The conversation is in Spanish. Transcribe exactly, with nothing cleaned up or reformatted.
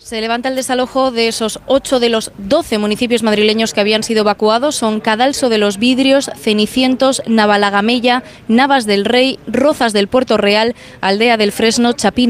Se levanta el desalojo de esos ocho de los doce municipios madrileños que habían sido evacuados. Son Cadalso de los Vidrios, Cenicientos, Navalagamella, Navas del Rey, Rozas del Puerto Real, Aldea del Fresno, Chapín